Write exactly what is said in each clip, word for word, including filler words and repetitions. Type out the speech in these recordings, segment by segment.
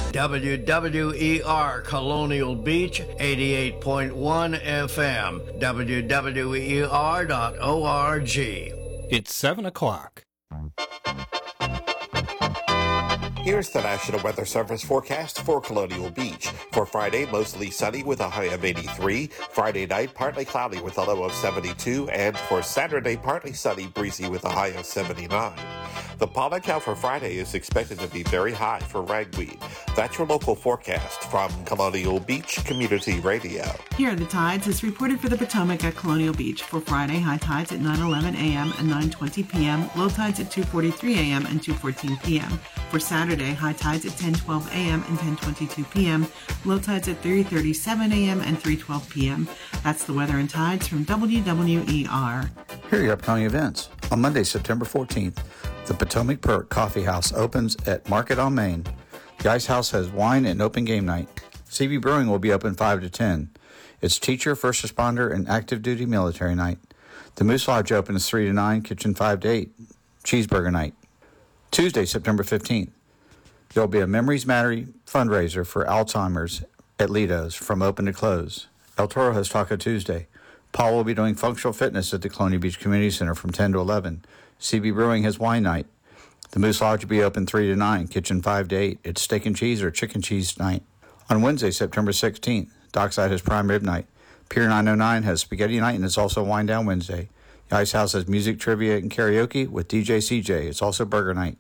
W W E R Colonial Beach, eighty-eight point one F M, W W E R dot org. It's seven o'clock. Here's the National Weather Service forecast for Colonial Beach. For Friday, mostly sunny with a high of eighty-three. Friday night, partly cloudy with a low of seventy-two. And for Saturday, partly sunny, breezy with a high of seventy-nine. The pollen count for Friday is expected to be very high for ragweed. That's your local forecast from Colonial Beach Community Radio. Here are the tides as reported for the Potomac at Colonial Beach. For Friday, high tides at nine eleven a.m. and nine twenty p.m., low tides at two forty-three a.m. and two fourteen p.m. For Saturday, high tides at ten twelve a.m. and ten twenty-two p.m., low tides at three thirty-seven a.m. and three twelve p.m. That's the weather and tides from W W E R. Here are your upcoming events. On Monday, September fourteenth, the Potomac Perk Coffee House opens at Market on Main. The Ice House has wine and open game night. C B Brewing will be open five to ten. It's teacher, first responder, and active duty military night. The Moose Lodge opens three to nine, kitchen five to eight. Cheeseburger night. Tuesday, September fifteenth, there will be a Memories Matter fundraiser for Alzheimer's at Lido's from open to close. El Toro has Taco Tuesday. Paul will be doing functional fitness at the Colonial Beach Community Center from ten to eleven. C B Brewing has wine night. The Moose Lodge will be open three to nine, kitchen five to eight. It's steak and cheese or chicken cheese night. On Wednesday, September sixteenth, Dockside has prime rib night. Pier nine oh nine has spaghetti night, and it's also Wine Down Wednesday. The Ice House has music, trivia, and karaoke with D J C J. It's also burger night.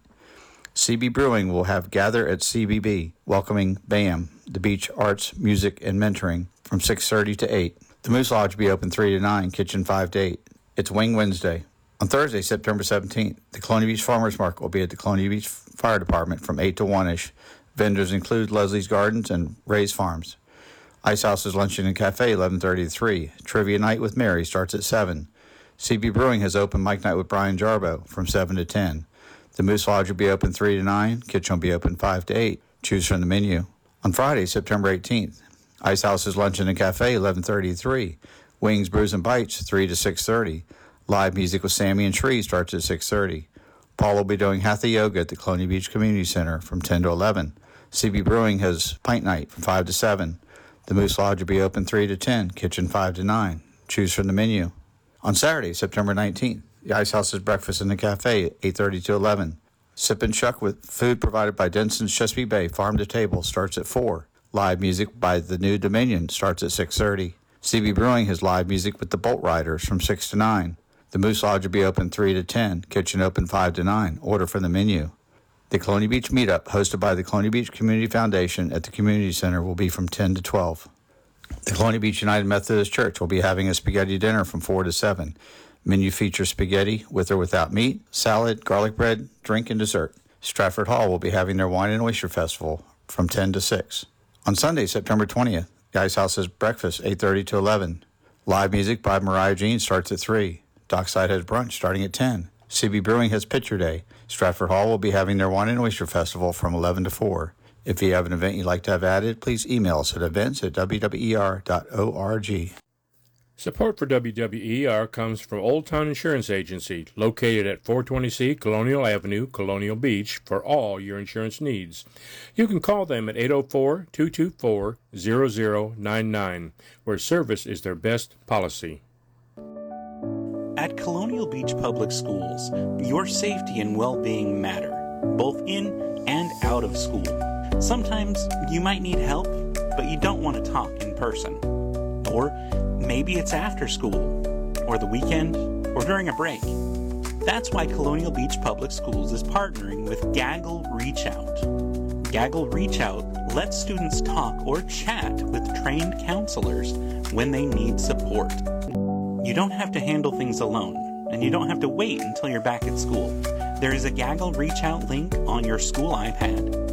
C B Brewing will have Gather at C B B, welcoming BAM, the Beach Arts, Music, and Mentoring, from six thirty to eight. The Moose Lodge will be open three to nine, kitchen five to eight. It's Wing Wednesday. On Thursday, September seventeenth, the Colonial Beach Farmers Market will be at the Colonial Beach Fire Department from eight to one-ish. Vendors include Leslie's Gardens and Ray's Farms. Ice House's Luncheon and Cafe, eleven thirty to three. Trivia Night with Mary starts at seven. C B Brewing has open mic night with Brian Jarbo from seven to ten. The Moose Lodge will be open three to nine. Kitchen will be open five to eight. Choose from the menu. On Friday, September eighteenth, Ice House's Luncheon and Cafe, eleven thirty to three. Wings, Brews, and Bites, three to six thirty. Live music with Sammy and Tree starts at six thirty. Paul will be doing Hatha Yoga at the Colonial Beach Community Center from ten to eleven. C B Brewing has Pint Night from five to seven. The Moose Lodge will be open three to ten. Kitchen five to nine. Choose from the menu. On Saturday, September nineteenth, the Ice House's Breakfast in the Cafe, eight thirty to eleven. Sip and Shuck with food provided by Denson's Chesapeake Bay Farm to Table starts at four. Live music by the New Dominion starts at six thirty. C B Brewing has live music with the Bolt Riders from six to nine. The Moose Lodge will be open three to ten. Kitchen open five to nine. Order from the menu. The Colonial Beach Meetup, hosted by the Colonial Beach Community Foundation at the Community Center, will be from ten to twelve. The Colonial Beach United Methodist Church will be having a spaghetti dinner from four to seven. Menu features spaghetti with or without meat, salad, garlic bread, drink, and dessert. Stratford Hall will be having their Wine and Oyster Festival from ten to six. On Sunday, September twentieth, the Ice House has breakfast, eight thirty to eleven. Live music by Mariah Jean starts at three. Dockside has brunch starting at ten. C B Brewing has Picture Day. Stratford Hall will be having their Wine and Oyster Festival from eleven to four. If you have an event you'd like to have added, please email us at events at w w e r dot org. Support for W W E R comes from Old Town Insurance Agency, located at four twenty C Colonial Avenue, Colonial Beach, for all your insurance needs. You can call them at eight oh four, two two four, zero zero nine nine, where service is their best policy. At Colonial Beach Public Schools, your safety and well-being matter, both in and out of school. Sometimes you might need help, but you don't want to talk in person. Or maybe it's after school, or the weekend, or during a break. That's why Colonial Beach Public Schools is partnering with Gaggle Reach Out. Gaggle Reach Out lets students talk or chat with trained counselors when they need support. You don't have to handle things alone, and you don't have to wait until you're back at school. There is a Gaggle Reach Out link on your school iPad.